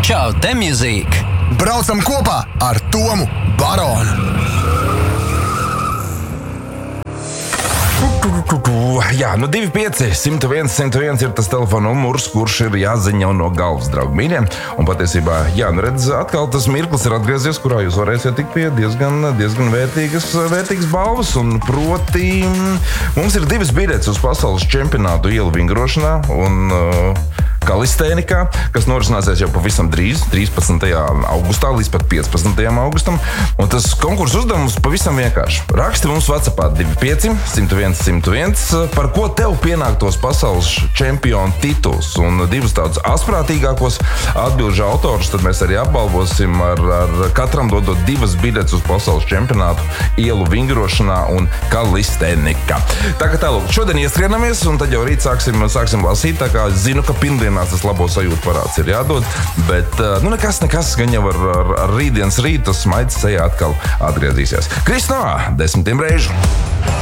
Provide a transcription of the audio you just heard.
Čau, te mūzika! Braucam kopā ar Tomu Baronu! Jā, 25 101 101 ir tas telefona numurs, kurš ir jāziņo no galvas, draugi mīļiem. Un patiesībā, redz, atkal tas mirklis ir atgriezies, kurā jūs varēsiet tikt pie diezgan vērtīgas balvas. Un proti, mums ir 2 biļetes uz pasaules čempionātu ielu vingrošanā un kalistēnikā, kas norisināsies jau pavisam drīz, 13. augustā līdz pat 15. augustam. Un tas konkursu uzdevums pavisam vienkārši. Raksti mums WhatsAppā 25 101 101, par ko tev pienāktos pasaules čempionu tituls. Un 2 tādus asprātīgākos atbilžu autorus, tad mēs arī apbalvosim ar katram dodot 2 biļetes uz pasaules čempionātu ielu vingrošanā un kalistēnikā. Tā kā tālāk, šodien iestrienamies un tad jau rīt sāksim lasīt, tā kā zinu, ka pirmdienās tas labo sajūtu parāds ir jādod, bet nekas, gan jau ar rītdienas rītu tas smaids sejā atkal atgriezīsies. Kristīna, 10 reižu!